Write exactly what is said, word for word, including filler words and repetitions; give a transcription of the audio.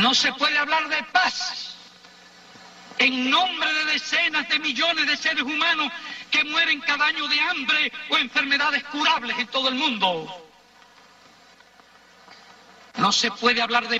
No se puede hablar de paz en nombre de decenas de millones de seres humanos que mueren cada año de hambre o enfermedades curables en todo el mundo. No se puede hablar de